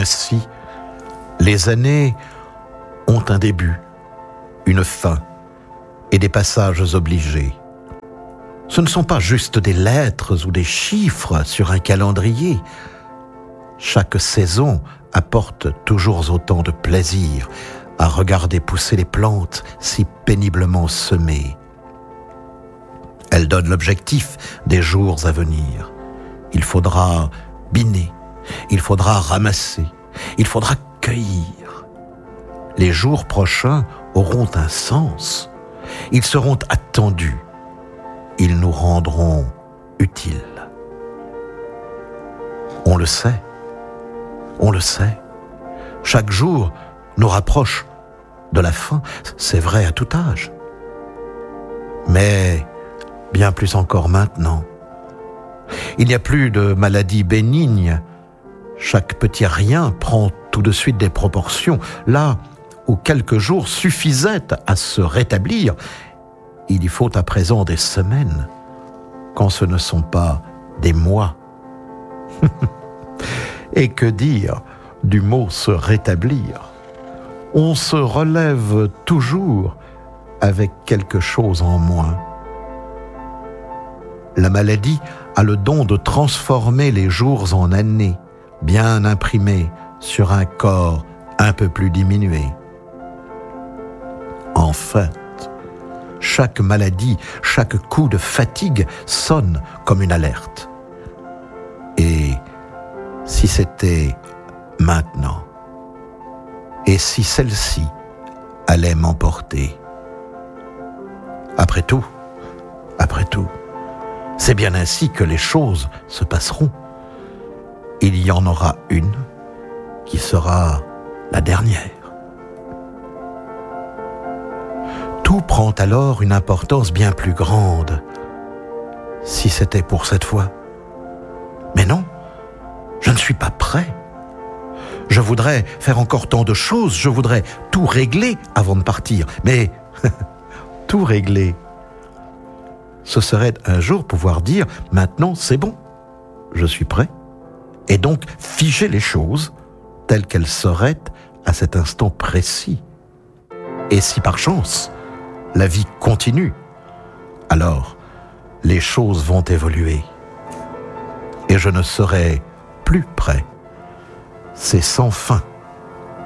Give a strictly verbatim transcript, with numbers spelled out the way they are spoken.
Ainsi, les années ont un début, une fin et des passages obligés. Ce ne sont pas juste des lettres ou des chiffres sur un calendrier. Chaque saison apporte toujours autant de plaisir à regarder pousser les plantes si péniblement semées. Elle donne l'objectif des jours à venir. Il faudra biner, il faudra ramasser, il faudra cueillir. Les jours prochains auront un sens. Ils seront attendus. Ils nous rendront utiles. On le sait. On le sait. Chaque jour nous rapproche de la fin. C'est vrai à tout âge. Mais bien plus encore maintenant. Il n'y a plus de maladies bénignes. Chaque petit rien prend tout de suite des proportions. Là où quelques jours suffisaient à se rétablir, il y faut à présent des semaines, quand ce ne sont pas des mois. Et que dire du mot se rétablir? On se relève toujours avec quelque chose en moins. La maladie a le don de transformer les jours en années, bien imprimés sur un corps un peu plus diminué. En fait, chaque maladie, chaque coup de fatigue sonne comme une alerte. Et si c'était maintenant? Et si celle-ci allait m'emporter? Après tout, après tout, c'est bien ainsi que les choses se passeront. Il y en aura une qui sera la dernière. Tout prend alors une importance bien plus grande, si c'était pour cette fois. Mais non, je ne suis pas prêt. Je voudrais faire encore tant de choses, je voudrais tout régler avant de partir. Mais tout régler, ce serait un jour pouvoir dire « maintenant c'est bon, je suis prêt ». Et donc figer les choses telles qu'elles seraient à cet instant précis. Et si par chance, la vie continue, alors les choses vont évoluer. Et je ne serai plus prêt. C'est sans fin.